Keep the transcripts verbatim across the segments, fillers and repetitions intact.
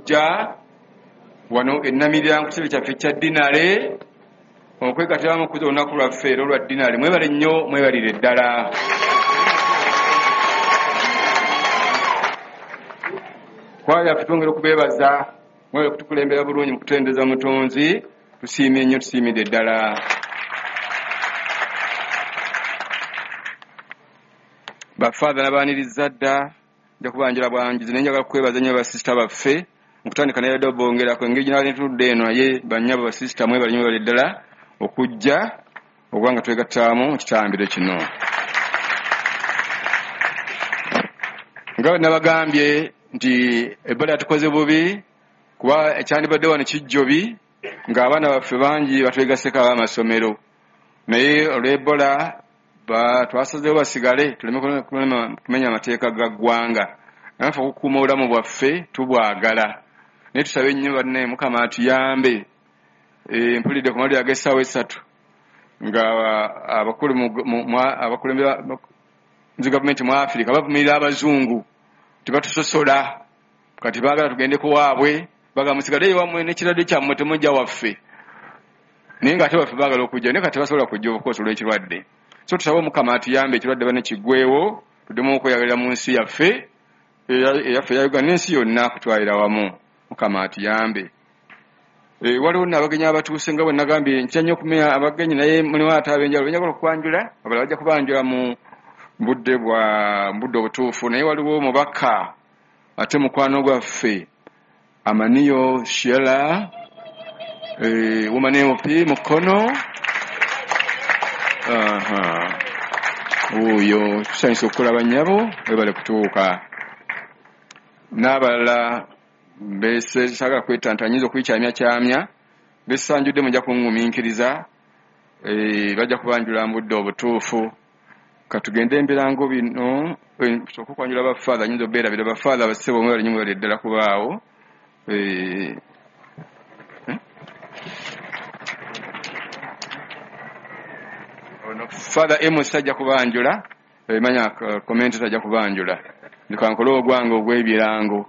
okujja wano ennamirira ku kitebe kyaffe kya dinale okwegatiramu okuza olunaku lwaffe era olwa dinale. Mwebale nnyo, mwebalire ddala. Kwaya yaffe twongera okubeebaza, mwebale kutukulembera bulungi mu kutendereza Mutonzi. Tusiimye nnyo, tusiimidde ddala. Bafaadha n'abaaniriza dda nja kubanjira bwanjizi naye njagala kwebaza nnyo basisita baffe mu kutandika naye dda bongerako engeri gye naali ntudde eno naye bannyabo basisita mwebale nnyo bale ddala okujja okuba nga twegattaamu ekitambiro kino. Nga bwe nabagambye nti Ebola yatukoze bubi kuba ekyandibadde wano kijjobi ng'abaana baffe bangi batwegaseko ab'amasomero, naye olw'Ebola twasazeewo basigale tuleme kumenya amateeka ga ggwanga. Naffe okukuuma obulamu bwaffe tubwagala, naye tusabe nnyo banne Mukama atuyambe. Mpulidde ku mawulire ag'essaawa essatu nga abakulu abakulembera nzi gavumenti mu Afirika bavumirira abazungu tebatusosola kati baagala tugendeko waabwe baga musigaleyo wamwe n'ekirwadde kyammwe temujja waffe, naye ng'ate baffe baagala okujja naye kati tebasobola kujja obukoosi olw'ekirwadde. So tusabe Omukama atuyambe ekirwadde bane kiggwewo, tuddemu okweyagalira mu nsi yaffe eyaffe ya Uganda n'ensi yonna kutwalira wamu. Mukama atuyambe. Waliwo n'abagenyi abatuuse nga bwe nagambye ntya nnyo okumenya abagenyi naye mulimu ate ab'enjawulo benjagala okwanjula, abalala bajja kubanjula mu budde bwa budde obutuufu, naye waliwo omubaka ate mukwano gwaffe Amaniyo Shela Woman M P Mukono. Aha. Oyo tusanyusa okukola nnyabo webale kutuuka. N'abalala mbese sagala kwetantanyiza okuyikyamya kyamya besanjudde mujja kungumiikiriza bajja kubanjula mu budde obutuufu. Katugende embirango bino sooka okwanjula bafaadha nyinza obeerabira bafaadha bassebo mwebale nnyo mwebale ddala kubaawo. Father Amos ajja kubanjula, emanya komenti tajja kubanjula. Ndikankolo ogwange ogw'ebirango.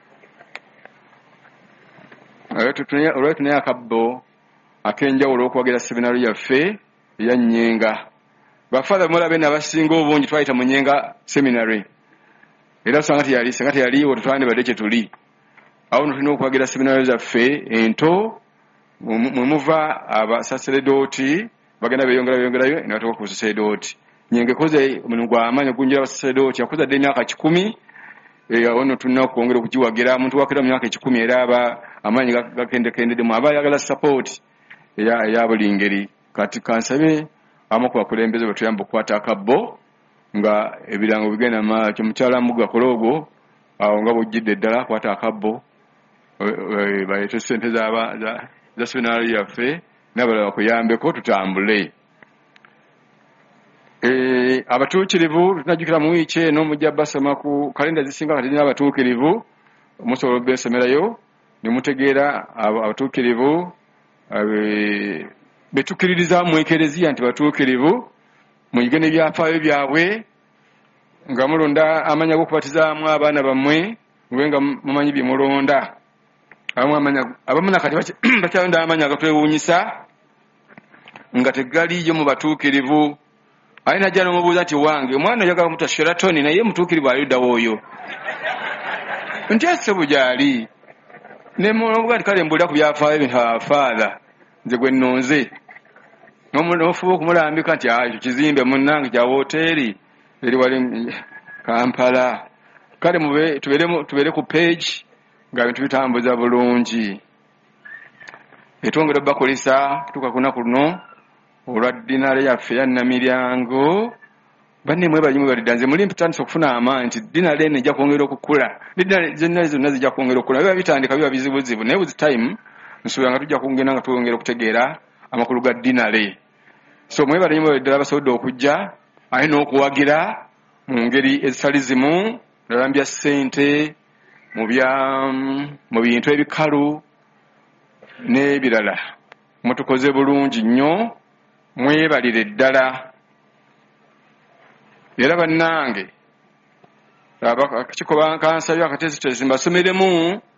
Olwaleero tunaye akabbo ak'enjawulo okwagira seminari yaffe eya Nnyenga. Bafaadha mulabe n'abasinga obungi twayita mu Nnyenga seminary. Era tusanga teyali, singa teyaliiwo tetwandibadde kye tuli. Awo tulina okwagira seminari zaffe ento mwe muva abasaseredooti bagenda beeyongera beeyongerayo ne batuuka ku busaseredooti. Nnyenga ekoze omulimu gw'amaanyi ogunjira abasaseredooti yakoze dde emyaka kikumi. Awo nno tulina okwongera okugiwagira. Omuntu wakira mu myaka ekikumi era aba amaanyi gakendekendeddemu aba ayagala sappooti eya buli ngeri. Kati kansabe abamu ku bakulembeze batuyamba okukwata akabbo nga ebirango bigenda maakyo. Mukyala Muga Koloogo awo nga bujjidde ddala kwata akabbo baleete ssente za seminari yaffe n'abalala bakuyambeko tutambule. Abatuukirivu tunajjukira mu wiiki eno mujja basoma ku kalenda zisinga kati zirina abatuukirivu musobola obesomerayo ne mutegeera abatuukirivu betukkiririza mu ekereziya nti batuukirivu muyige n'ebyafaayo byabwe nga mulonda amanya g'okubatizaamu abaana bammwe mube nga mumanyi bye mulonda. Abamu nakati bakyalonda amanya agatwewuunyisa nga tegaliyo mu batuukirivu. Ali najja n'omubuuza nti wange omwana oyagala muta Sheraton naye mutuukirivu aliddawo oyo nti ase bugyali ne munobuga nti kale mbuulira ku byafaayo bintu abafaadha nze gwe nnonze n'ofuba okumulambika nti ekyo kizimbe munnange kya wooteeri eri wali Kampala. Kale mube tubeere ku page nga bintu bitambuza bulungi. Etwongera bakolesa tuka ku lunaku luno olwa dinale yaffe ya Namiryango. Banne mwebali mwebali nze muli mpitandisa okufuna amaanyi nti dinale eno ejja kwongera okukula. Dinale zonna zijja kwongera okukula. Biba bitandika biba bizibuzibu naye with time nsuubira nga tujja kugenda nga twongera okutegeera amakulu ga dinale. So mwebali mwebali ddala basobodde okujja aye n'okuwagira mu ngeri ezitali zimu nalambya ssente mu bintu ebikalu n'ebirala. Mutukoze bulungi nnyo, mwebalire ddala. Era bannange akakiiko bankansabye akatezi tezi mbasomeremu